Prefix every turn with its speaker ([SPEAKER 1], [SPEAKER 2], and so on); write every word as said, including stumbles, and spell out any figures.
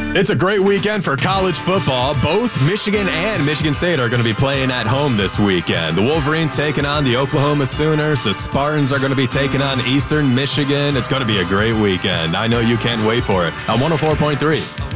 [SPEAKER 1] It's a great weekend for college football. Both Michigan and Michigan State are going to be playing at home this weekend. The Wolverines taking on the Oklahoma Sooners. The Spartans are going to be taking on Eastern Michigan. It's going to be a great weekend. I know you can't wait for it. On one oh four point three.